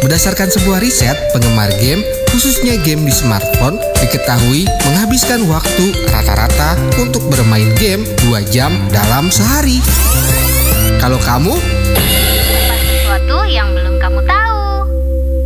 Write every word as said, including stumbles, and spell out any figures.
Berdasarkan sebuah riset, penggemar game, khususnya game di smartphone, diketahui menghabiskan waktu rata-rata untuk bermain game dua jam dalam sehari. Kalau kamu? Sesuatu yang belum kamu tahu.